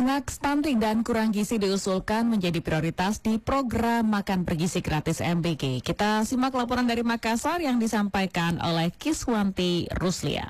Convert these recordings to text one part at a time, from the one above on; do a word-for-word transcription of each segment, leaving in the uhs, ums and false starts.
Anak stunting dan kurang gizi diusulkan menjadi prioritas di program makan bergizi gratis M B G. Kita simak laporan dari Makassar yang disampaikan oleh Kiswanti Ruslia.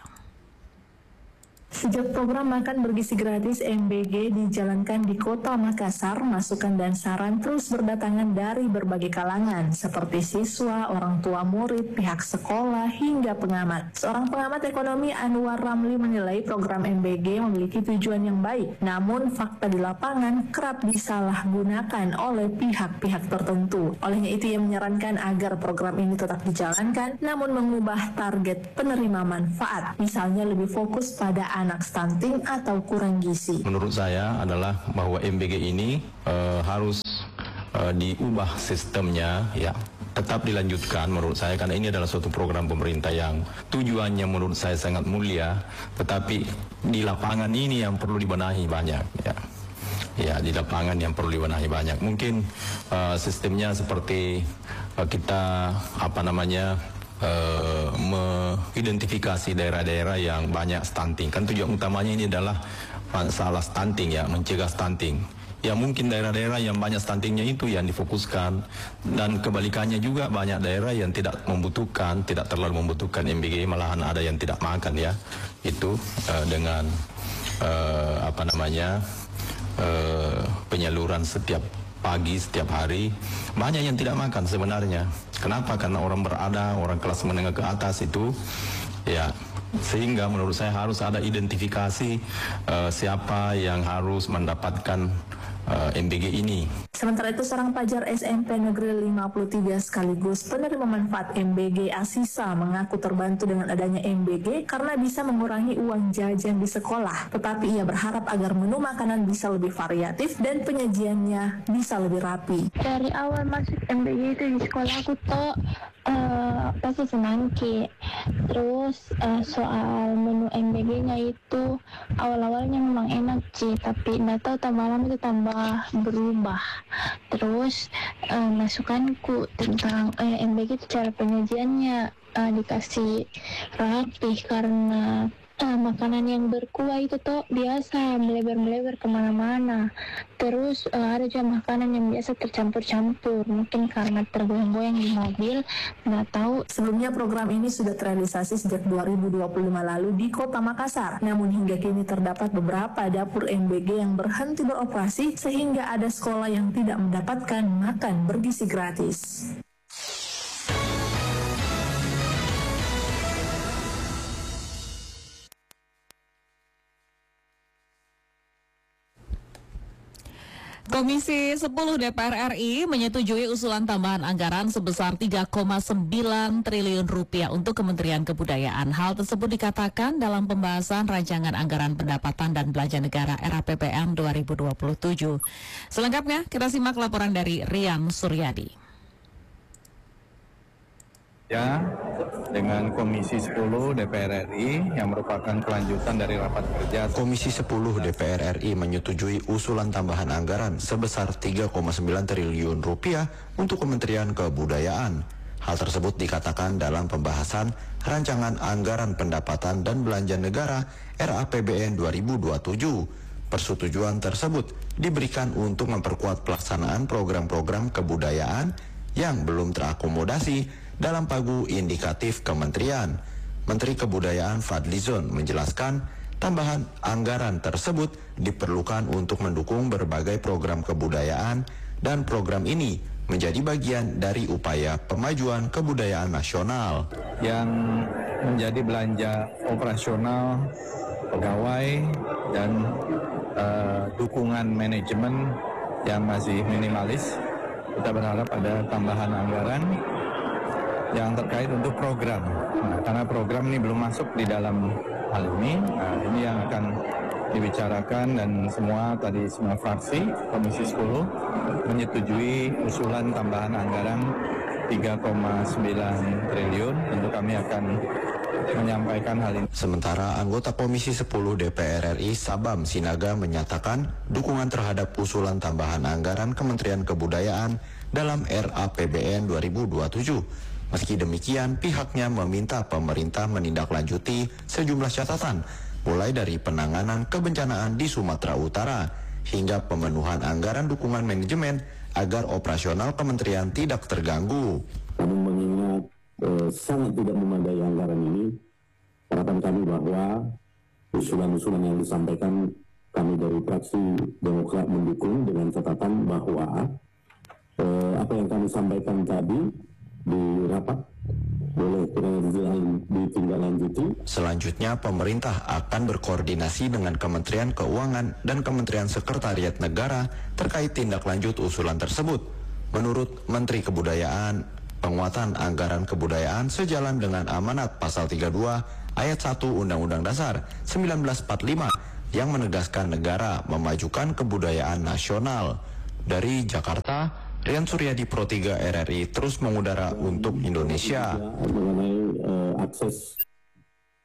Sejak program makan bergizi gratis M B G dijalankan di Kota Makassar, masukan dan saran terus berdatangan dari berbagai kalangan, seperti siswa, orang tua murid, pihak sekolah, hingga pengamat. Seorang pengamat ekonomi Anwar Ramli menilai program M B G memiliki tujuan yang baik, namun fakta di lapangan kerap disalahgunakan oleh pihak-pihak tertentu. Olehnya itu ia menyarankan agar program ini tetap dijalankan, namun mengubah target penerima manfaat, misalnya lebih fokus pada anak stunting atau kurang gizi. Menurut saya adalah bahwa M B G ini uh, harus uh, diubah sistemnya, ya, tetap dilanjutkan menurut saya, karena ini adalah suatu program pemerintah yang tujuannya menurut saya sangat mulia, tetapi di lapangan ini yang perlu dibenahi banyak, ya. Ya, di lapangan yang perlu dibenahi banyak. Mungkin uh, sistemnya seperti uh, kita apa namanya Uh, mengidentifikasi daerah-daerah yang banyak stunting. Kan tujuan utamanya ini adalah masalah stunting, ya, mencegah stunting. Ya, mungkin daerah-daerah yang banyak stuntingnya itu yang difokuskan, dan kebalikannya juga banyak daerah yang tidak membutuhkan, tidak terlalu membutuhkan M B G, malahan ada yang tidak makan, ya. Itu uh, dengan uh, apa namanya uh, penyaluran setiap pagi, setiap hari, banyak yang tidak makan sebenarnya. Kenapa? Karena orang berada, orang kelas menengah ke atas itu, ya, sehingga menurut saya harus ada identifikasi uh, siapa yang harus mendapatkan uh, M B G ini. Sementara itu, seorang pelajar S M P Negeri lima puluh tiga sekaligus penerima manfaat M B G Asisa mengaku terbantu dengan adanya M B G karena bisa mengurangi uang jajan di sekolah. Tetapi ia berharap agar menu makanan bisa lebih variatif dan penyajiannya bisa lebih rapi. Dari awal masuk M B G itu di sekolah aku tuh uh, pasti senang ki. Terus uh, soal menu M B G-nya itu awal-awalnya memang enak sih, tapi nggak tahu tambah lama itu tambah berubah. Terus uh, masukanku tentang uh, M B G itu cara penyajiannya uh, dikasih rapi, karena uh, makanan yang berkuah itu tuh biasa melebar-melebar kemana-mana. Terus uh, ada juga makanan yang biasa tercampur-campur, mungkin karena tergoyang-goyang di mobil, nggak tahu. Sebelumnya program ini sudah terrealisasi sejak dua ribu dua puluh lima lalu di Kota Makassar. Namun hingga kini terdapat beberapa dapur M B G yang berhenti beroperasi sehingga ada sekolah yang tidak mendapatkan makan bergizi gratis. Komisi sepuluh D P R R I menyetujui usulan tambahan anggaran sebesar tiga koma sembilan triliun rupiah untuk Kementerian Kebudayaan. Hal tersebut dikatakan dalam pembahasan Rancangan Anggaran Pendapatan dan Belanja Negara R A P B N dua ribu dua puluh tujuh. Selengkapnya kita simak laporan dari Rian Suryadi. Ya, dengan Komisi sepuluh D P R R I yang merupakan kelanjutan dari rapat kerja. Komisi sepuluh D P R R I menyetujui usulan tambahan anggaran sebesar tiga koma sembilan triliun rupiah untuk Kementerian Kebudayaan. Hal tersebut dikatakan dalam pembahasan Rancangan Anggaran Pendapatan dan Belanja Negara R A P B N dua ribu dua puluh tujuh. Persetujuan tersebut diberikan untuk memperkuat pelaksanaan program-program kebudayaan yang belum terakomodasi dalam pagu indikatif kementerian. Menteri Kebudayaan Fadlizon menjelaskan tambahan anggaran tersebut diperlukan untuk mendukung berbagai program kebudayaan, dan program ini menjadi bagian dari upaya pemajuan kebudayaan nasional. Yang menjadi belanja operasional pegawai dan uh, dukungan manajemen yang masih minimalis, kita berharap ada tambahan anggaran yang terkait untuk program. Nah, karena program ini belum masuk di dalam hal ini, nah, ini yang akan dibicarakan, dan semua tadi semua fraksi Komisi sepuluh menyetujui usulan tambahan anggaran tiga koma sembilan triliun. Tentu kami akan menyampaikan hal ini. Sementara anggota Komisi sepuluh D P R R I Sabam Sinaga menyatakan dukungan terhadap usulan tambahan anggaran Kementerian Kebudayaan dalam R A P B N dua ribu dua puluh tujuh. Meski demikian, pihaknya meminta pemerintah menindaklanjuti sejumlah catatan, mulai dari penanganan kebencanaan di Sumatera Utara, hingga pemenuhan anggaran dukungan manajemen agar operasional kementerian tidak terganggu. Kami mengingat eh, sangat tidak memadai anggaran ini, harapan kami bahwa usulan-usulan yang disampaikan kami dari fraksi Demokrat mendukung dengan catatan bahwa eh, apa yang kami sampaikan tadi di rapat boleh ditindaklanjuti. Selanjutnya, pemerintah akan berkoordinasi dengan Kementerian Keuangan dan Kementerian Sekretariat Negara terkait tindak lanjut usulan tersebut. Menurut Menteri Kebudayaan, penguatan anggaran kebudayaan sejalan dengan amanat pasal tiga puluh dua ayat satu Undang-Undang Dasar seribu sembilan ratus empat puluh lima yang menegaskan negara memajukan kebudayaan nasional. Dari Jakarta, Rian Suryadi, Pro tiga R R I terus mengudara untuk Indonesia. Mengenai uh, akses